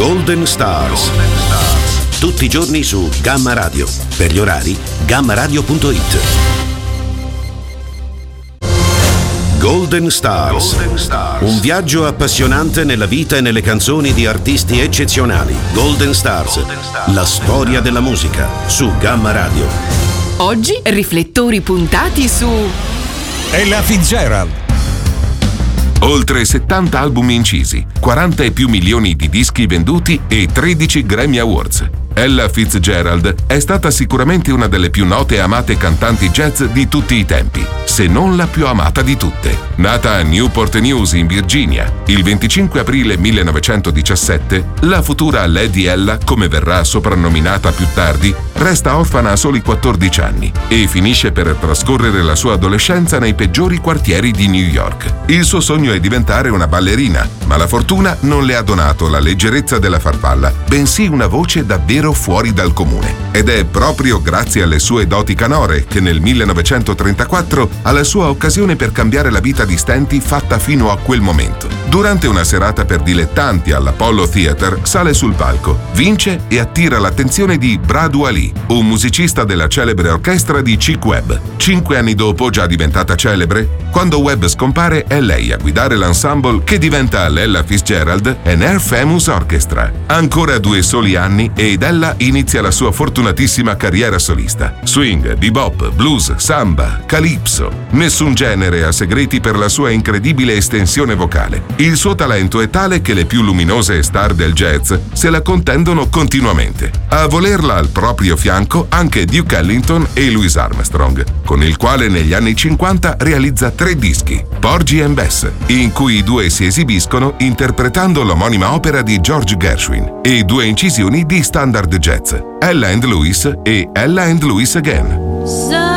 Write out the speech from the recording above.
Golden Stars. Tutti i giorni su Gamma Radio. Per gli orari, gammaradio.it. Golden Stars. Un viaggio appassionante nella vita e nelle canzoni di artisti eccezionali. Golden Stars. La storia della musica su Gamma Radio. Oggi riflettori puntati su Ella Fitzgerald. Oltre 70 album incisi, 40 e più milioni di dischi venduti e 13 Grammy Awards. Ella Fitzgerald è stata sicuramente una delle più note e amate cantanti jazz di tutti i tempi, se non la più amata di tutte. Nata a Newport News in Virginia il 25 aprile 1917, la futura Lady Ella, come verrà soprannominata più tardi, resta orfana a soli 14 anni e finisce per trascorrere la sua adolescenza nei peggiori quartieri di New York. Il suo sogno è diventare una ballerina, ma la fortuna non le ha donato la leggerezza della farfalla, bensì una voce davvero fuori dal comune. Ed è proprio grazie alle sue doti canore che nel 1934 ha la sua occasione per cambiare la vita di stenti fatta fino a quel momento. Durante una serata per dilettanti all'Apollo Theater sale sul palco, vince e attira l'attenzione di Brad Wali, un musicista della celebre orchestra di Chick Webb. 5 anni dopo, già diventata celebre, quando Webb scompare è lei a guidare l'ensemble che diventa l'Ella Fitzgerald and Her Famous Orchestra. Ancora 2 soli anni ed Ella inizia la sua fortunatissima carriera solista. Swing, bebop, blues, samba, calypso. Nessun genere ha segreti per la sua incredibile estensione vocale. Il suo talento è tale che le più luminose star del jazz se la contendono continuamente. A volerla al proprio fianco anche Duke Ellington e Louis Armstrong, con il quale negli anni 50 realizza 3 dischi, Porgy and Bess, in cui i due si esibiscono interpretando l'omonima opera di George Gershwin, e 2 incisioni di standard jazz, Ella and Louis e Ella and Louis Again.